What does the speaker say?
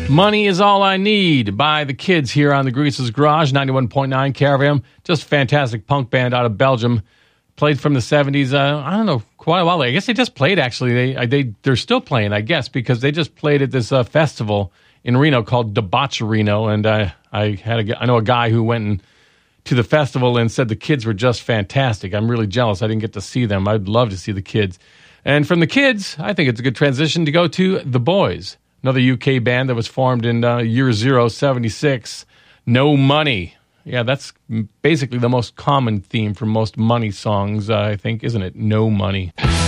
Money is All I Need by the Kids here on the Grease's Garage, 91.9 KRFM. Just fantastic punk band out of Belgium. Played from the 70s, I don't know, quite a while. I guess they just played, actually. They're still playing, I guess, because they just played at this festival in Reno called Debaucherino. And I know a guy who went to the festival and said the Kids were just fantastic. I'm really jealous I didn't get to see them. I'd love to see the Kids. And from the Kids, I think it's a good transition to go to The Boys, another UK band that was formed in year 0, 76. No Money. Yeah, that's basically the most common theme for most Money songs, I think, isn't it? No Money.